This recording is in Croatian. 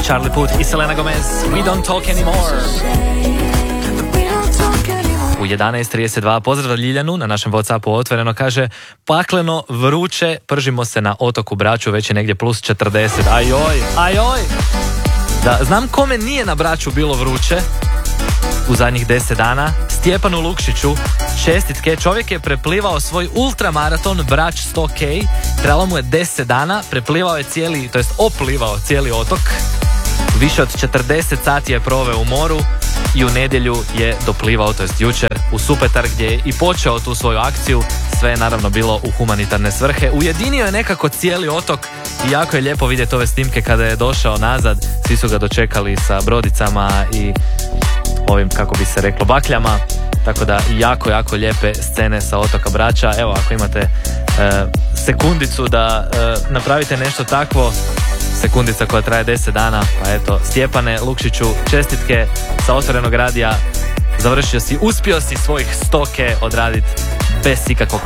Charlie Puth i Selena Gomez, We Don't Talk Anymore. U 11.32 pozdrav Ljiljanu na našem WhatsAppu otvoreno, kaže pakleno vruće, pržimo se na otoku Braču, već je negdje plus 40. Ajoj. Da, znam kome nije na Braču bilo vruće u zadnjih 10 dana. Stjepanu Lukšiću, čestitke, čovjek je preplivao svoj ultramaraton Brač 100K, trebalo mu je 10 dana, preplivao je oplivao cijeli otok, više od 40 sati je proveo u moru i u nedjelju je doplivao, to jest jučer, u Supetar gdje je i počeo tu svoju akciju. Sve je naravno bilo u humanitarne svrhe. Ujedinio je nekako cijeli otok i jako je lijepo vidjeti ove snimke kada je došao nazad. Svi su ga dočekali sa brodicama i ovim, kako bi se reklo, bakljama. Tako da jako lijepe scene sa otoka Brača. Evo, ako imate sekundicu da napravite nešto takvo, sekundica koja traje 10 dana, pa eto, Stjepane Lukšiću, čestitke sa Otvorenog radija. Uspio si svojih 100K odraditi bez ikakvog